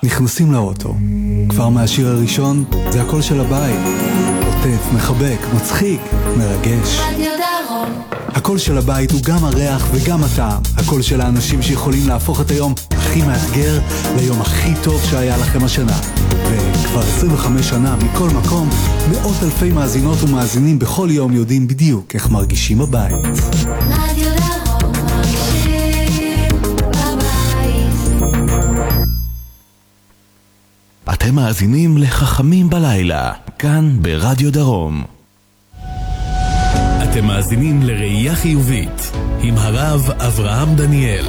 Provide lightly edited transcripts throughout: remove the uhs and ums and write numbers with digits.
נכנסים לאוטו. כבר מהשיר הראשון זה הקול של הבית. עוטף, מחבק, מצחיק, מרגש. רדיו דרום. הקול של הבית הוא גם הריח וגם הטעם. הקול של האנשים שיכולים להפוך את היום הכי מאתגר ליום הכי טוב שהיה לכם השנה. וכבר 25 שנה מכל מקום, מאות אלפי מאזינות ומאזינים בכל יום יודעים בדיוק איך מרגישים בבית. רדיו דרום, מרגישים בבית. אתם מאזינים לחכמים בלילה, כאן ברדיו דרום. אתם מאזינים לראייה חיובית, עם הרב אברהם דניאל.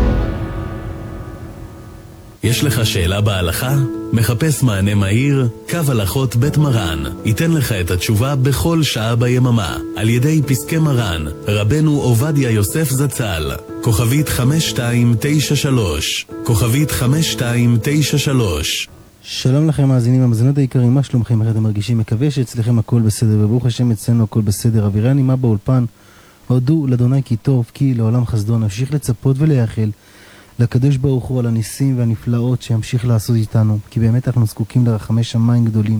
יש לך שאלה בהלכה? מחפש מענה מהיר? קו הלכות בית מרן ייתן לך את התשובה בכל שעה ביממה, על ידי פסקי מרן, רבנו עובדיה יוסף זצ"ל, כוכבית 5293, כוכבית 5293. שלום לכם מאזינים המאזינות היקרים, מה שלומכם? איך אתם מרגישים? מקווה שאצלכם הכל בסדר, וברוך השם אצלנו הכל בסדר. אווירה נעימה באולפן, הודו לאדוני כי טוב, כי לעולם חסדו. נמשיך לצפות ולייחל לקדוש ברוך הוא על הניסים והנפלאות שימשיך לעשות איתנו, כי באמת אנחנו זקוקים לרחמי שמיים גדולים.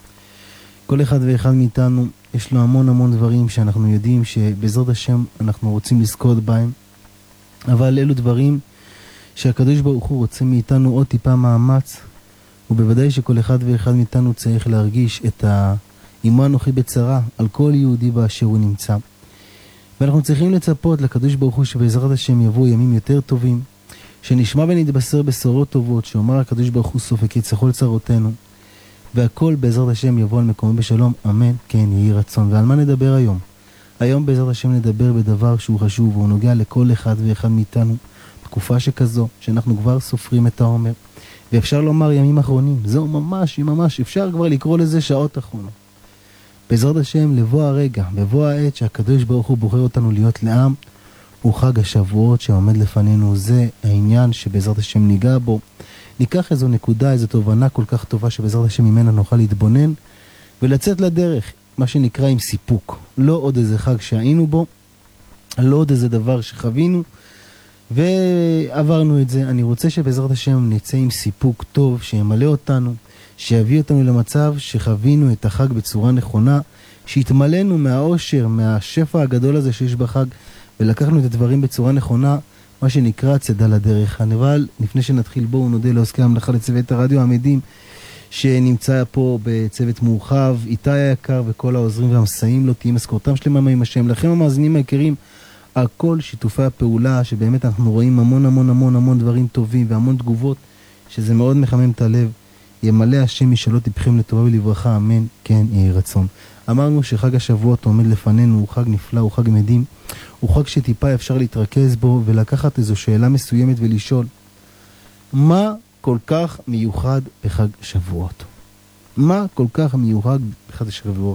כל אחד ואחד מאיתנו יש לו המון המון דברים שאנחנו יודעים שבעזרת השם אנחנו רוצים לזכות בהם, אבל אלו דברים שהקדוש ברוך הוא רוצה מאיתנו עוד טיפה מאמץ, ובוודאי שכל אחד ואחד מאיתנו צריך להרגיש את האימה אנוכי בצרה על כל יהודי באשר הוא נמצא. ואנחנו צריכים לצפות לקדוש ברוך הוא שבעזרת השם יבואו ימים יותר טובים, שנשמע ונתבשר בשורות טובות, שאומר הקדוש ברוך הוא סוף וקץ לכל צרותינו, והכל בעזרת השם יבוא על מקומו בשלום, אמן, כן יהי רצון. ועל מה נדבר היום? היום בעזרת השם נדבר בדבר שהוא חשוב, והוא נוגע לכל אחד ואחד מאיתנו, תקופה שכזו, שאנחנו כבר סופרים את העומר, ואפשר לומר ימים אחרונים, זהו ממש, אפשר כבר לקרוא לזה שעות אחרונות. בעזרת השם לבוא הרגע, לבוא העת שהקדוש ברוך הוא בוחר אותנו להיות לעם, הוא חג השבועות שעומד לפנינו. זה העניין שבעזרת השם ניגע בו. ניקח איזו נקודה, איזו תובנה כל כך טובה שבעזרת השם ממנה נוכל להתבונן ולצאת לדרך, מה שנקרא עם סיפוק. לא עוד איזה חג שהיינו בו, לא עוד איזה דבר שחווינו ועברנו את זה. אני רוצה שבעזרת השם נצא עם סיפוק טוב שימלא אותנו, שיביא אותנו למצב שחווינו את החג בצורה נכונה, שהתמלאנו מהאושר, מהשפע הגדול הזה שיש בחג, ולקחנו את הדברים בצורה נכונה, מה שנקרא צדה לדרך. אבל לפני שנתחיל בואו נודה לעוסקי המלאכה, לצוות הרדיו העמדים שנמצא פה בצוות מורחב, איתי היקר וכל העוזרים והמסייעים לו, תהיה משכורתם שלמה עם השם. לכם המאזינים היקרים, על כל שיתופי הפעולה שבאמת אנחנו רואים המון דברים טובים והמון תגובות, שזה מאוד מחמם את הלב. ימלא השם משאלות טיפכם לטובה ולברכה, אמן, כן יהי רצון. אמרנו שחג השבועות עומד לפנינו, הוא חג נפלא, הוא חג מדהים, הוא חג שטיפה אפשר להתרכז בו ולקחת איזו שאלה מסוימת ולשאול, מה כל כך מיוחד בחג שבועות? מה כל כך מיוחד בחג השבועות?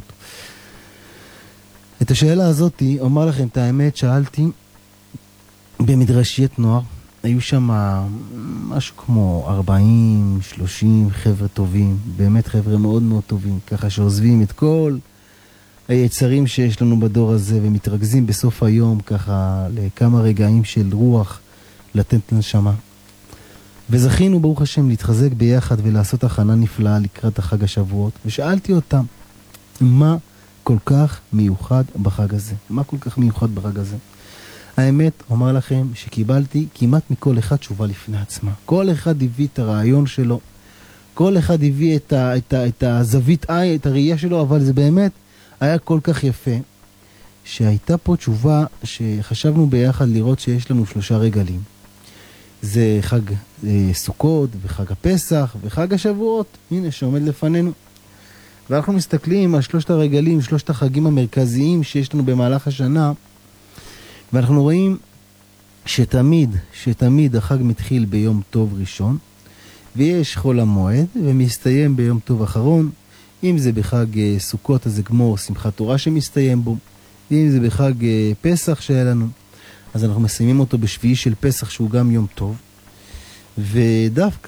את השאלה הזאת, אומר לכם את האמת, שאלתי במדרשיית נוער. היו שם משהו כמו 40-30 חבר'ה טובים, באמת חבר'ה מאוד מאוד טובים, ככה שעוזבים את כל היצרים שיש לנו בדור הזה ומתרכזים בסוף היום ככה לכמה רגעים של רוח לתת לנשמה. וזכינו ברוך השם להתחזק ביחד ולעשות הכנה נפלאה לקראת החג השבועות, ושאלתי אותם, מה כל כך מיוחד בחג הזה? מה כל כך מיוחד בחג הזה? האמת, אומר לכם שקיבלתי כמעט מכל אחד תשובה לפני עצמה. כל אחד הביא את הרעיון שלו, כל אחד הביא את הזווית את הראייה שלו, אבל זה באמת היה כל כך יפה, שהייתה פה תשובה שחשבנו ביחד לראות שיש לנו 3 רגלים. זה חג סוכות וחג הפסח וחג השבועות, הנה שעומד לפנינו. ואנחנו מסתכלים על 3 הרגלים, 3 החגים המרכזיים שיש לנו במהלך השנה, ואנחנו רואים שתמיד החג מתחיל ביום טוב ראשון, ויש חול המועד, ומסתיים ביום טוב אחרון. אם זה בחג סוכות, אז זה כמו שמחת תורה שמסתיים בו. ואם זה בחג פסח שהיה לנו, אז אנחנו מסיימים אותו בשביעי של פסח, שהוא גם יום טוב. ודווקא